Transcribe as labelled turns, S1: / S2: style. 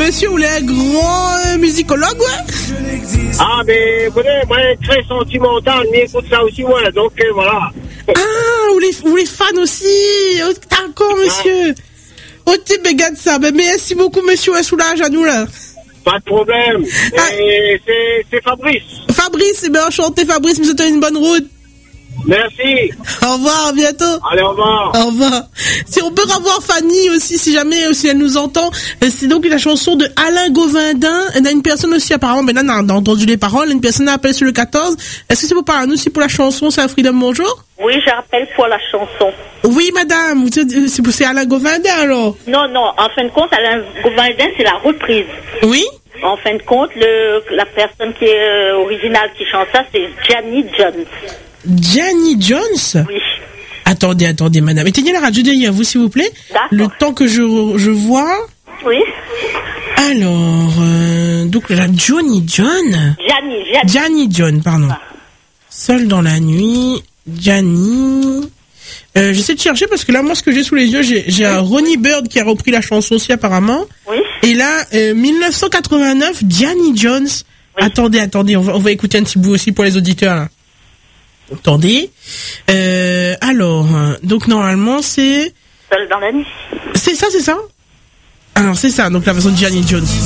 S1: monsieur, vous êtes un grand musicologue, ouais?
S2: Ah, mais, vous voyez, moi, très sentimental, mais écoute ça aussi, voilà, donc, voilà.
S1: Ah, vous les fans aussi. Oh, d'accord, monsieur. Oh, tu béganes ça. Ben, merci beaucoup, monsieur, un soulage à nous, là.
S2: Pas de problème. Et c'est Fabrice.
S1: Fabrice, eh ben, enchanté, Fabrice, vous souhaitez une bonne route.
S2: Merci.
S1: Au revoir, à bientôt.
S2: Allez, au revoir.
S1: Au revoir. Si on peut revoir Fanny aussi, si jamais, si elle nous entend, c'est donc la chanson de Alain Govindin. Il y a une personne aussi, apparemment, maintenant, on a entendu les paroles, une personne a appelé sur le 14. Est-ce que c'est pour parler à nous aussi pour la chanson, c'est un Freedom, bonjour?
S3: Oui, j'appelle pour la chanson.
S1: Oui, madame, c'est Alain Govindin, alors?
S3: Non, en fin de compte, Alain Govindin, c'est la reprise.
S1: Oui?
S3: En fin de compte, la personne qui est originale qui chante ça, c'est Janny Jones.
S1: Janny Jones?
S3: Oui.
S1: Attendez, madame. Éteignez la radio derrière vous, s'il vous plaît.
S3: D'accord.
S1: Le temps que je vois.
S3: Oui.
S1: Alors, donc, la Johnny John. Janny John, pardon. Ah. Seul dans la nuit. Janny. J'essaie de chercher parce que là, moi, ce que j'ai sous les yeux, j'ai un Ronnie Bird qui a repris la chanson aussi, apparemment.
S3: Oui.
S1: Et là, 1989, Janny Jones. Oui. Attendez, on va écouter un petit bout aussi pour les auditeurs, là. Attendez. Alors, donc normalement c'est...
S3: Seul dans la nuit.
S1: C'est ça. Alors c'est ça, donc la version de Janny Jones.